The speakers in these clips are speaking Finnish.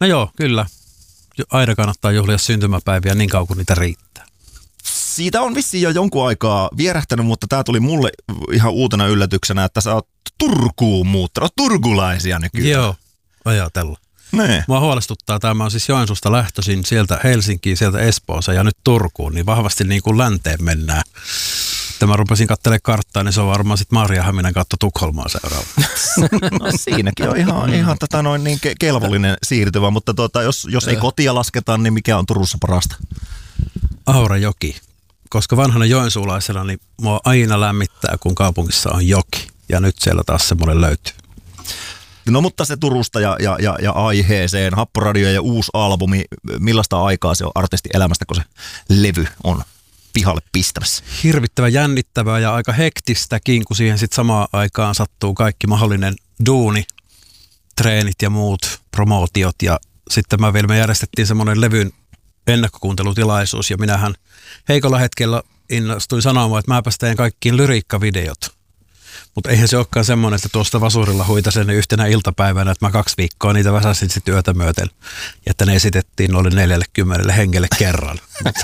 No joo, kyllä. Aina kannattaa juhlia syntymäpäiviä niin kauan kuin niitä riittää. Siitä on vissiin jo jonkun aikaa vierähtänyt, mutta tämä tuli mulle ihan uutena yllätyksenä, että sä oot Turkuun muuttanut, turkulaisia nykyään. Joo, ajatella. Nee. Mua huolestuttaa tämä, mä oon siis Joensuusta lähtöisin sieltä Helsinkiin, sieltä Espooseen ja nyt Turkuun, niin vahvasti niin kuin länteen mennään. Että mä rupesin katselemaan karttaa, niin se on varmaan sitten Maarianhaminan kautta Tukholmaa seuraava. No siinäkin on ihan niin kelvollinen siirtyvä, mutta jos ei kotia lasketa, niin mikä on Turussa parasta? Aurajoki. Koska vanhana joensuulaisena, niin mua aina lämmittää, kun kaupungissa on joki. Ja nyt siellä taas semmoinen löytyy. No mutta se Turusta ja aiheeseen, Happoradio ja uusi albumi, millaista aikaa se on artistielämästä, kun se levy on pihalle pistämässä? Hirvittävän jännittävää ja aika hektistäkin, kun siihen sitten samaan aikaan sattuu kaikki mahdollinen duuni, treenit ja muut promootiot. Ja sitten me järjestettiin semmoinen levyn ennakkokuuntelutilaisuus ja minähän heikolla hetkellä innostuin sanomaan, että mäpäs teen kaikkiin lyriikkavideot. Mutta eihän se olekaan semmoinen, että tuosta vasurilla huitasen yhtenä iltapäivänä, että mä 2 viikkoa niitä väsäsin sitten yötä myöten. Ja että ne esitettiin noille 40 hengelle kerran.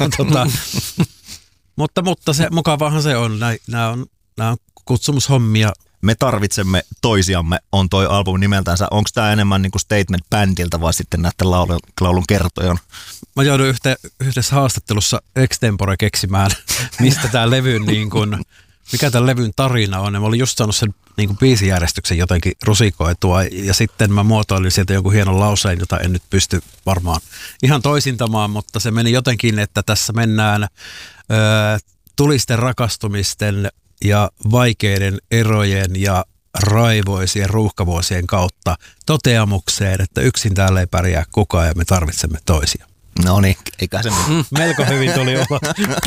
mutta se mukavahan se on. Nämä on kutsumushommia. Me tarvitsemme toisiamme on toi albumi nimeltänsä. Onko tämä enemmän niinku statement bändiltä vai sitten näiden laulun kertojan? Mä jouduin yhdessä haastattelussa extempore keksimään, mistä tämä levyn mikä tämän levyn tarina on. Ja mä olin just saanut sen biisijärjestyksen jotenkin rusikoitua ja sitten mä muotoilin sieltä jonkun hienon lauseen, jota en nyt pysty varmaan ihan toisintamaan, mutta se meni jotenkin, että tässä mennään tulisten rakastumisten ja vaikeiden erojen ja raivoisien ruuhkavuosien kautta toteamukseen, että yksin täällä ei pärjää kukaan ja me tarvitsemme toisia. No niin, eikä se melko hyvin tuli olla.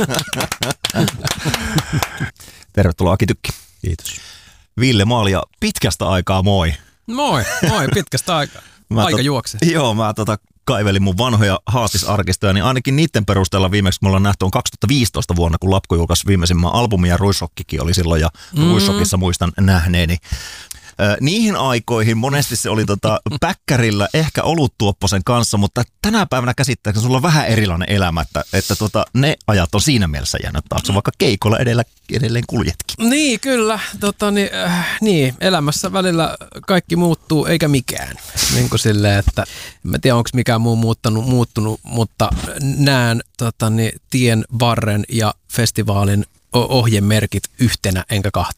Tervetuloa Aki Tykki. Kiitos. Ville Maalia, pitkästä aikaa moi. Moi, pitkästä aikaa. Aika juoksee. Joo, mä kaivelin mun vanhoja haastisarkistoja, niin ainakin niiden perusteella viimeksi me ollaan nähty on 2015 vuonna, kun Lapku julkaisi viimeisimmän albumin ja Ruisrockikin oli silloin ja Ruisrockissa muistan nähneeni. Niihin aikoihin monesti se oli päkkärillä ehkä oluttuopposen kanssa, mutta tänä päivänä käsittääkseni sulla on vähän erilainen elämä, että ne ajat on siinä mielessä jäänyt taakse, vaikka keikolla edelleen kuljetkin. Niin, kyllä. Niin, elämässä välillä kaikki muuttuu eikä mikään. Niin kuin silleen, että en tiedä onko mikään muu muuttunut, mutta näen tien varren ja festivaalin ohjemerkit yhtenä enkä 2.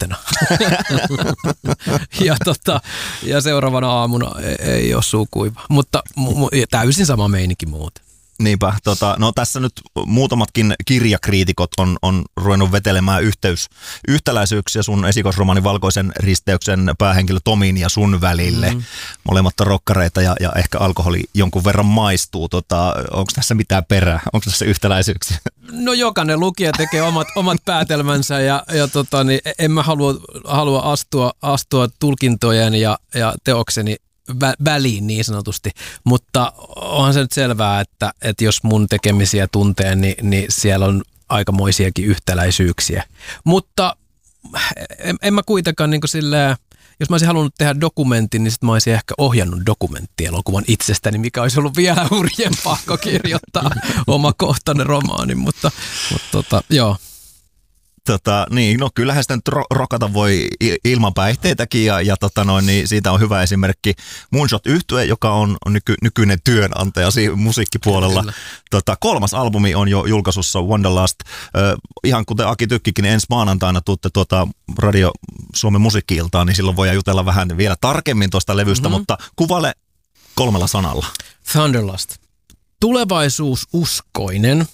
ja seuraavana aamuna ei ole suu kuiva, mutta täysin sama meininki muuten. Niinpä, no tässä nyt muutamatkin kirjakriitikot on ruvennut vetelemään yhtäläisyyksiä sun esikoisromaani Valkoisen risteyksen päähenkilö Tomin ja sun välille. Molemmat on rokkareita ja ehkä alkoholi jonkun verran maistuu. Onko tässä mitään perää? Onko tässä yhtäläisyyksiä? No jokainen lukija tekee omat päätelmänsä ja en mä halua astua tulkintojen ja teokseni väliin niin sanotusti, mutta onhan se nyt selvää, että jos mun tekemisiä tuntee, niin siellä on aikamoisiakin yhtäläisyyksiä. Mutta en mä kuitenkaan silleen, jos mä olisin halunnut tehdä dokumentin, niin sit mä olisin ehkä ohjannut dokumenttielokuvan itsestäni, mikä olisi ollut vielä hurjempaa kuin kirjoittaa omakohtainen romaani, mutta joo. Niin, no kyllähän sitä nyt rokata voi ilman päihteitäkin ja niin siitä on hyvä esimerkki Moonshot-yhtye, joka on nykyinen työnantaja musiikkipuolella. 3. albumi on jo julkaisussa, Wanderlust. Ihan kuten Aki Tykkikin, niin ensi maanantaina tuutte Radio Suomen musiikki-iltaan, niin silloin voidaan jutella vähän vielä tarkemmin tuosta levystä, mutta kuvaile 3 sanalla. Thunderlust. Tulevaisuususkoinen,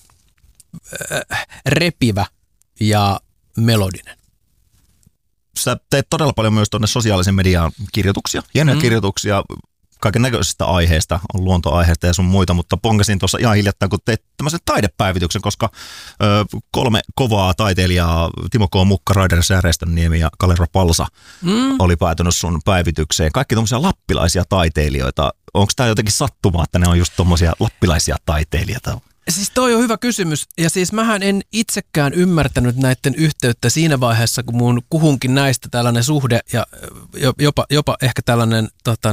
repivä ja melodinen. Sä teet todella paljon myös tuonne sosiaalisen mediaan kirjoituksia, hienoja kirjoituksia kaiken näköisistä aiheista, on luontoaiheista ja sun muita, mutta pongasin tuossa ihan hiljattain, kun teet tämmöisen taidepäivityksen, koska 3 kovaa taiteilijaa, Timo K. Mukka, Raider Säärestönniemi ja Kalera Palsa oli päätynyt sun päivitykseen. Kaikki tommosia lappilaisia taiteilijoita. Onko tää jotenkin sattumaa, että ne on just tommosia lappilaisia taiteilijoita? Siis toi on hyvä kysymys, ja siis mähän en itsekään ymmärtänyt näiden yhteyttä siinä vaiheessa, kun mun kuhunkin näistä tällainen suhde ja jopa ehkä tällainen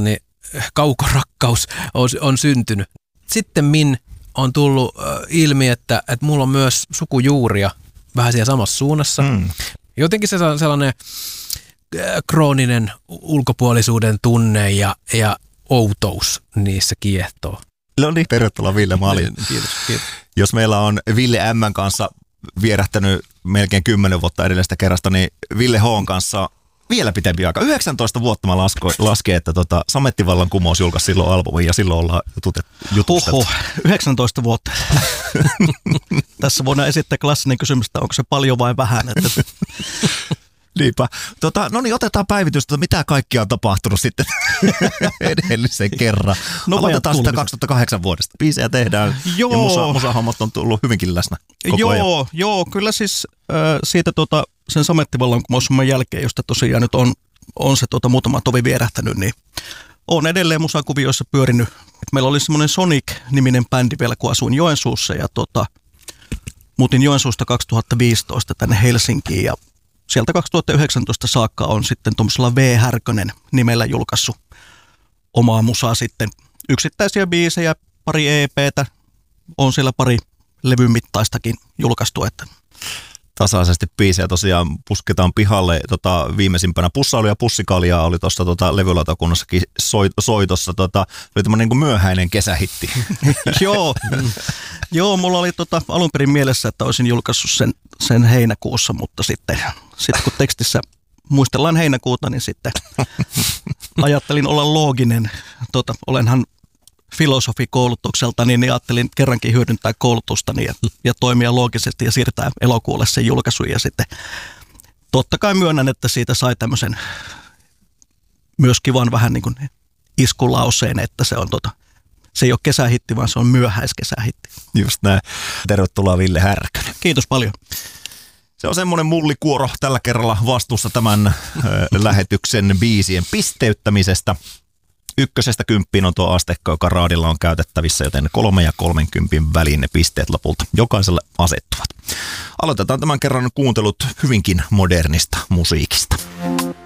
kaukorakkaus on syntynyt. Sitten on tullut ilmi, että mulla on myös sukujuuria vähän siellä samassa suunnassa. Jotenkin se sellainen krooninen ulkopuolisuuden tunne ja outous niissä kiehtoo. No niin, tervetuloa Ville Malin. Kiitos. Jos meillä on Ville M:n kanssa vierähtänyt melkein 10 vuotta edellisestä kerrasta, niin Ville H:n kanssa vielä pitempi aika. 19 vuotta mä lasken, että Samettivallan kumous julkaisi silloin albumin ja silloin ollaan jutustettu. 19 vuotta. Tässä voidaan esittää klassinen kysymys, että onko se paljon vai vähän. Että... Niinpä. No niin, otetaan päivitystä, mitä kaikkia on tapahtunut sitten edellisen kerran. Aloitetaan sitä 2008 vuodesta. Biisejä tehdään ja musahommat on tullut hyvinkin läsnä koko ajan. Joo, kyllä siis siitä sen Samettivallan kumoussuman jälkeen, josta tosiaan nyt on se muutama tovi vierähtänyt, niin on edelleen musakuvioissa pyörinyt. Meillä oli semmoinen Sonic-niminen bändi vielä, kun asuin Joensuussa ja muutin Joensuusta 2015 tänne Helsinkiin ja sieltä 2019 saakka on sitten tuollaisella V. Härkönen nimellä julkaissut omaa musaa sitten. Yksittäisiä biisejä, pari EP:tä, on siellä pari levyn mittaistakin julkaistu. Että. Tasaisesti biisejä tosiaan pusketaan pihalle. Viimeisimpänä Pussailu ja Pussikaljaa oli tuossa levylautakunnassakin soitossa. Oli tämmöinen niin myöhäinen kesähitti. Joo, mulla oli alun perin mielessä, että olisin julkaissut sen heinäkuussa, mutta sitten kun tekstissä muistellaan heinäkuuta, niin sitten ajattelin olla looginen. Olenhan filosofikoulutukselta, niin ajattelin kerrankin hyödyntää koulutustani ja toimia loogisesti ja siirtää elokuulle sen julkaisuun. Ja sitten totta kai myönnän, että siitä sai tämmöisen myös kivan vähän niin kuin iskulauseen, että se on se ei ole kesähitti, vaan se on myöhäiskesähitti. Just näin. Tervetuloa Ville Härkönen. Kiitos paljon. Se on semmoinen mullikuoro tällä kerralla vastuussa tämän lähetyksen biisien pisteyttämisestä. 1–10 on tuo asteikko, joka raadilla on käytettävissä, joten 3 ja 30 väliin ne pisteet lopulta jokaiselle asettuvat. Aloitetaan tämän kerran kuuntelut hyvinkin modernista musiikista.